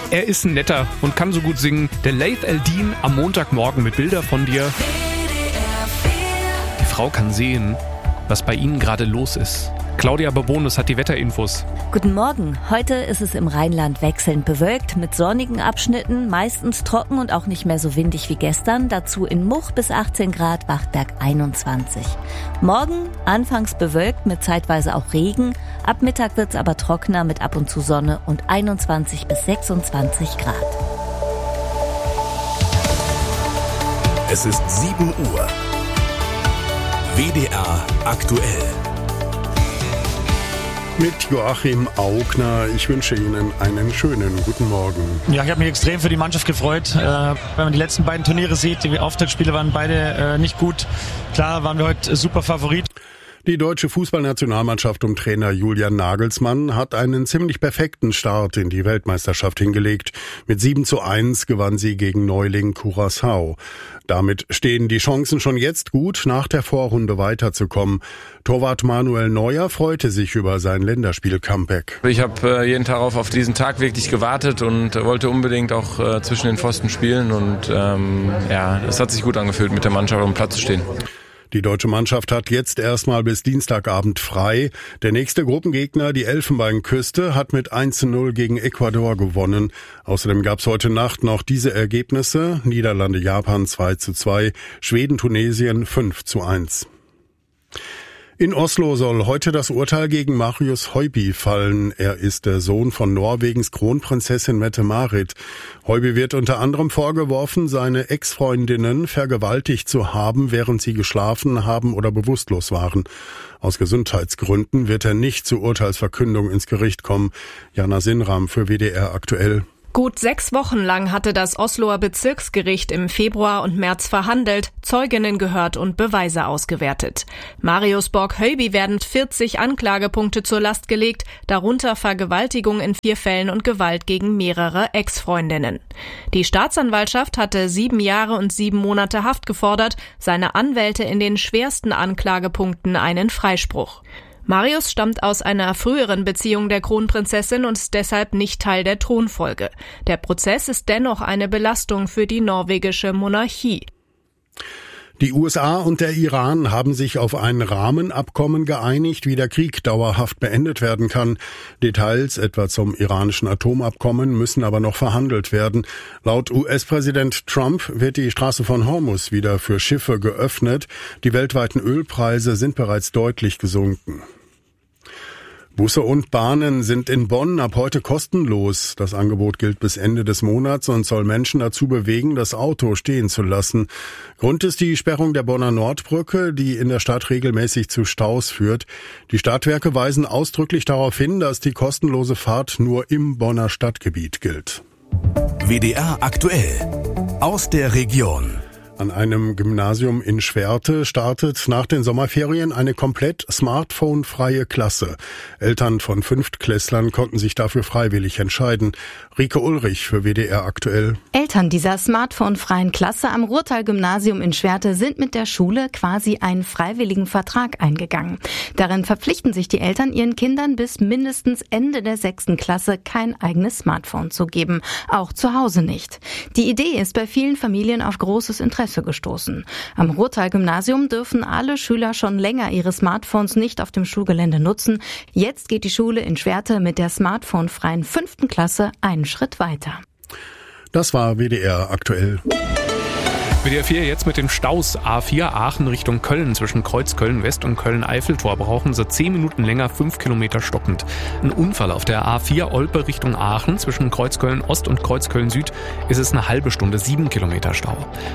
Er ist ein netter und kann so gut singen. Der Laith El-Deen am Montagmorgen mit Bilder von dir. Die Frau kann sehen, was bei Ihnen gerade los ist. Claudia Babonus hat die Wetterinfos. Guten Morgen. Heute ist es im Rheinland wechselnd bewölkt mit sonnigen Abschnitten, meistens trocken und auch nicht mehr so windig wie gestern. Dazu in Much bis 18 Grad, Wachtberg 21. Morgen anfangs bewölkt mit zeitweise auch Regen. Ab Mittag wird es aber trockener mit ab und zu Sonne und 21 bis 26 Grad. Es ist 7 Uhr. WDR aktuell. Mit Joachim Augner. Ich wünsche Ihnen einen schönen guten Morgen. Ja, ich habe mich extrem für die Mannschaft gefreut. Wenn man die letzten beiden Turniere sieht, die Auftaktspiele waren beide nicht gut. Klar waren wir heute super Favorit. Die deutsche Fußballnationalmannschaft um Trainer Julian Nagelsmann hat einen ziemlich perfekten Start in die Weltmeisterschaft hingelegt. Mit 7:1 gewann sie gegen Neuling Curaçao. Damit stehen die Chancen schon jetzt gut, nach der Vorrunde weiterzukommen. Torwart Manuel Neuer freute sich über sein Länderspiel-Comeback. Ich habe jeden Tag auf diesen Tag wirklich gewartet und wollte unbedingt auch zwischen den Pfosten spielen. Und es hat sich gut angefühlt, mit der Mannschaft auf dem Platz zu stehen. Die deutsche Mannschaft hat jetzt erstmal bis Dienstagabend frei. Der nächste Gruppengegner, die Elfenbeinküste, hat mit 1:0 gegen Ecuador gewonnen. Außerdem gab es heute Nacht noch diese Ergebnisse: Niederlande, Japan 2:2, Schweden, Tunesien 5:1. In Oslo soll heute das Urteil gegen Marius Høiby fallen. Er ist der Sohn von Norwegens Kronprinzessin Mette-Marit. Høiby wird unter anderem vorgeworfen, seine Ex-Freundinnen vergewaltigt zu haben, während sie geschlafen haben oder bewusstlos waren. Aus Gesundheitsgründen wird er nicht zur Urteilsverkündung ins Gericht kommen. Jana Sinram für WDR aktuell. Gut 6 Wochen lang hatte das Osloer Bezirksgericht im Februar und März verhandelt, Zeuginnen gehört und Beweise ausgewertet. Marius Borg-Høiby werden 40 Anklagepunkte zur Last gelegt, darunter Vergewaltigung in 4 Fällen und Gewalt gegen mehrere Ex-Freundinnen. Die Staatsanwaltschaft hatte 7 Jahre und 7 Monate Haft gefordert, seine Anwälte in den schwersten Anklagepunkten einen Freispruch. Marius stammt aus einer früheren Beziehung der Kronprinzessin und ist deshalb nicht Teil der Thronfolge. Der Prozess ist dennoch eine Belastung für die norwegische Monarchie. Die USA und der Iran haben sich auf ein Rahmenabkommen geeinigt, wie der Krieg dauerhaft beendet werden kann. Details etwa zum iranischen Atomabkommen müssen aber noch verhandelt werden. Laut US-Präsident Trump wird die Straße von Hormuz wieder für Schiffe geöffnet. Die weltweiten Ölpreise sind bereits deutlich gesunken. Busse und Bahnen sind in Bonn ab heute kostenlos. Das Angebot gilt bis Ende des Monats und soll Menschen dazu bewegen, das Auto stehen zu lassen. Grund ist die Sperrung der Bonner Nordbrücke, die in der Stadt regelmäßig zu Staus führt. Die Stadtwerke weisen ausdrücklich darauf hin, dass die kostenlose Fahrt nur im Bonner Stadtgebiet gilt. WDR aktuell aus der Region. An einem Gymnasium in Schwerte startet nach den Sommerferien eine komplett smartphone-freie Klasse. Eltern von 5-Klässlern konnten sich dafür freiwillig entscheiden. Rike Ulrich für WDR aktuell. Eltern dieser smartphone-freien Klasse am Ruhrtal-Gymnasium in Schwerte sind mit der Schule quasi einen freiwilligen Vertrag eingegangen. Darin verpflichten sich die Eltern, ihren Kindern bis mindestens Ende der 6. Klasse kein eigenes Smartphone zu geben. Auch zu Hause nicht. Die Idee ist bei vielen Familien auf großes Interesse gestoßen. Am Ruhrtal-Gymnasium dürfen alle Schüler schon länger ihre Smartphones nicht auf dem Schulgelände nutzen. Jetzt geht die Schule in Schwerte mit der smartphonefreien 5. Klasse einen Schritt weiter. Das war WDR aktuell. WDR 4 jetzt mit den Staus. A4 Aachen Richtung Köln. Zwischen Kreuz Köln-West und Köln-Eiffeltor brauchen sie 10 Minuten länger, 5 Kilometer stockend. Ein Unfall auf der A4 Olpe Richtung Aachen. Zwischen Kreuz Köln-Ost und Kreuz Köln-Süd ist es eine halbe Stunde, 7 Kilometer Stau.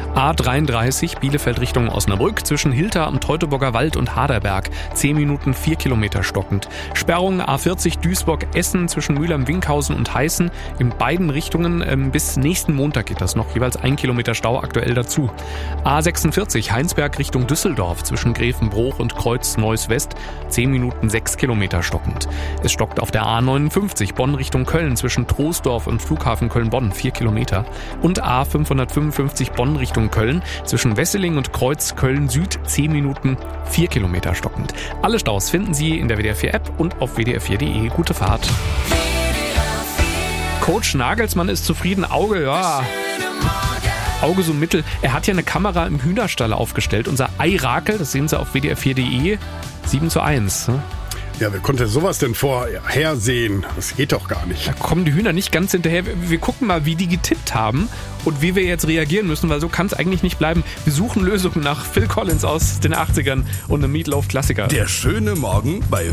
A33 Bielefeld Richtung Osnabrück. Zwischen Hilter am Teutoburger Wald und Haderberg 10 Minuten, 4 Kilometer stockend. Sperrung A40 Duisburg-Essen zwischen Mülheim-Winkhausen und Heißen. In beiden Richtungen bis nächsten Montag geht das noch. Jeweils 1 Kilometer Stau aktuell dazu. A46 Heinsberg Richtung Düsseldorf zwischen Grevenbroich und Kreuz Neuss West 10 Minuten 6 Kilometer stockend. Es stockt auf der A59 Bonn Richtung Köln zwischen Troisdorf und Flughafen Köln-Bonn 4 Kilometer und A555 Bonn Richtung Köln zwischen Wesseling und Kreuz Köln Süd 10 Minuten 4 Kilometer stockend. Alle Staus finden Sie in der WDR 4 App und auf wdr4.de. Gute Fahrt. Coach Nagelsmann ist zufrieden, Auge so mittel. Er hat ja eine Kamera im Hühnerstall aufgestellt. Unser Eirakel, das sehen Sie auf wdr4.de, 7:1. Ne? Ja, wer konnte sowas denn vorhersehen? Das geht doch gar nicht. Da kommen die Hühner nicht ganz hinterher. Wir gucken mal, wie die getippt haben und wie wir jetzt reagieren müssen, weil so kann es eigentlich nicht bleiben. Wir suchen Lösungen nach Phil Collins aus den 80ern und einem Meat Loaf Klassiker. Der schöne Morgen bei